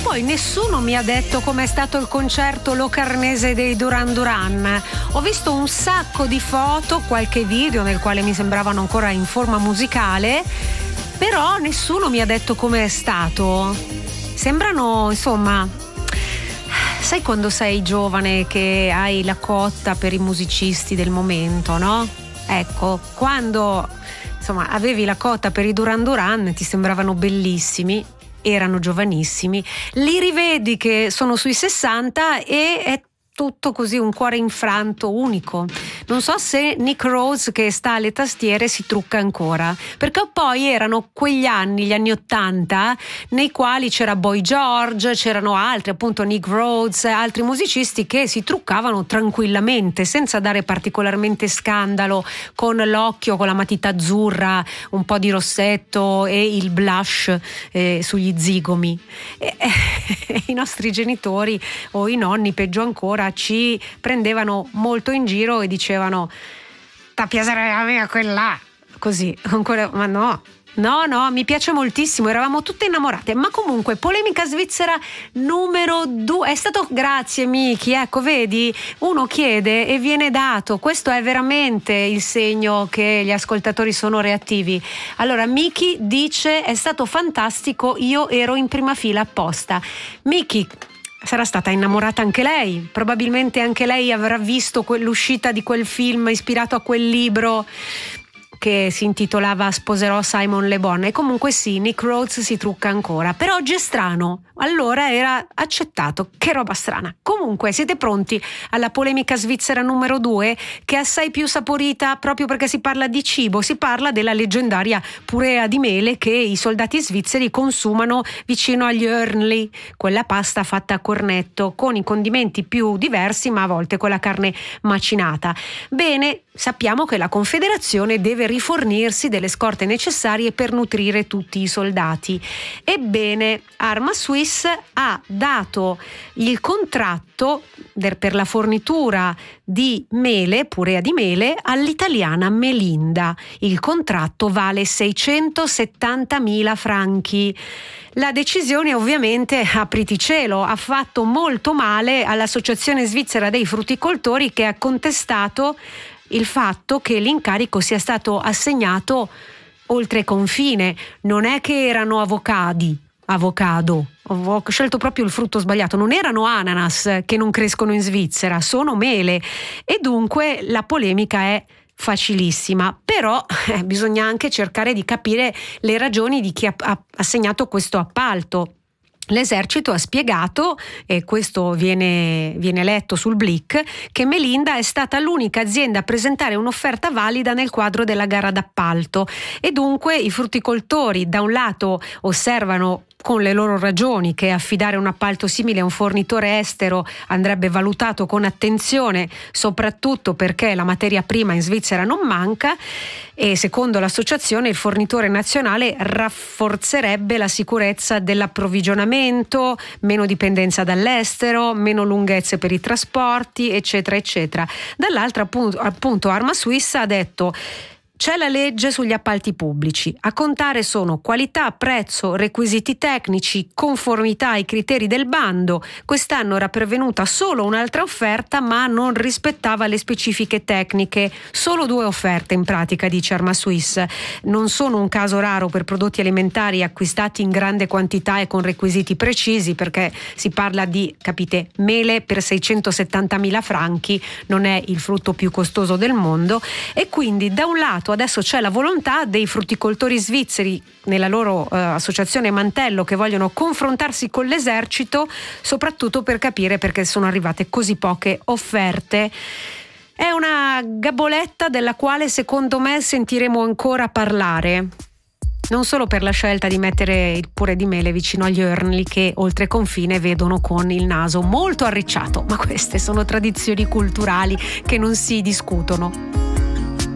poi nessuno mi ha detto com'è stato il concerto locarnese dei Duran Duran. Ho visto un sacco di foto, qualche video nel quale mi sembravano ancora in forma musicale, però nessuno mi ha detto com'è stato. Sembrano, insomma, sai quando sei giovane che hai la cotta per i musicisti del momento, no? Ecco, quando insomma avevi la cotta per i Duran Duran ti sembravano bellissimi, erano giovanissimi, li rivedi che sono sui 60 e è tutto così un cuore infranto unico. Non so se Nick Rhodes, che sta alle tastiere, si trucca ancora, perché poi erano quegli anni, gli anni 80, nei quali c'era Boy George, c'erano altri, appunto Nick Rhodes, altri musicisti che si truccavano tranquillamente senza dare particolarmente scandalo, con l'occhio, con la matita azzurra, un po' di rossetto e il blush sugli zigomi. I nostri genitori o i nonni, peggio ancora, ci prendevano molto in giro e dicevano: "Ta piacere a me quella", così ancora, ma no, mi piace moltissimo, eravamo tutte innamorate. Ma comunque, polemica svizzera numero 2 è stato, grazie Miki, ecco vedi, uno chiede e viene dato, questo è veramente il segno che gli ascoltatori sono reattivi. Allora Miki dice: è stato fantastico, io ero in prima fila apposta. Miki, sarà stata innamorata anche lei, probabilmente anche lei avrà visto l'uscita di quel film ispirato a quel libro che si intitolava Sposerò Simon Le Bon. E comunque sì, Nick Rhodes si trucca ancora, però oggi è strano, allora era accettato, che roba strana. Comunque siete pronti alla polemica svizzera numero 2, che è assai più saporita proprio perché si parla di cibo, si parla della leggendaria purea di mele che i soldati svizzeri consumano vicino agli Hörnli, quella pasta fatta a cornetto con i condimenti più diversi, ma a volte con la carne macinata. Bene, sappiamo che la Confederazione deve rifornirsi delle scorte necessarie per nutrire tutti i soldati. Ebbene, Arma Suisse ha dato il contratto per la fornitura di mele, purea di mele, all'italiana Melinda. Il contratto vale 670.000 franchi. La decisione ovviamente, apriti cielo, ha fatto molto male all'Associazione Svizzera dei Frutticoltori, che ha contestato il fatto che l'incarico sia stato assegnato oltre confine. Non è che erano avocado, ho scelto proprio il frutto sbagliato, non erano ananas che non crescono in Svizzera, sono mele, e dunque la polemica è facilissima, però bisogna anche cercare di capire le ragioni di chi ha assegnato questo appalto. L'esercito ha spiegato, e questo viene letto sul Blick, che Melinda è stata l'unica azienda a presentare un'offerta valida nel quadro della gara d'appalto, e dunque i frutticoltori da un lato osservano con le loro ragioni che affidare un appalto simile a un fornitore estero andrebbe valutato con attenzione, soprattutto perché la materia prima in Svizzera non manca, e secondo l'associazione il fornitore nazionale rafforzerebbe la sicurezza dell'approvvigionamento, meno dipendenza dall'estero, meno lunghezze per i trasporti, eccetera eccetera. Dall'altra appunto Arma Suisse ha detto: c'è la legge sugli appalti pubblici, a contare sono qualità, prezzo, requisiti tecnici, conformità ai criteri del bando. Quest'anno era pervenuta solo un'altra offerta, ma non rispettava le specifiche tecniche. Solo 2 offerte in pratica, dice Arma Suisse. Non sono un caso raro per prodotti alimentari acquistati in grande quantità e con requisiti precisi, perché si parla di, capite, mele per 670.000 franchi, non è il frutto più costoso del mondo, e quindi da un lato adesso c'è la volontà dei frutticoltori svizzeri nella loro associazione Mantello, che vogliono confrontarsi con l'esercito, soprattutto per capire perché sono arrivate così poche offerte. È una gaboletta della quale secondo me sentiremo ancora parlare, non solo per la scelta di mettere il purè di mele vicino agli Hörnli, che oltre confine vedono con il naso molto arricciato, ma queste sono tradizioni culturali che non si discutono.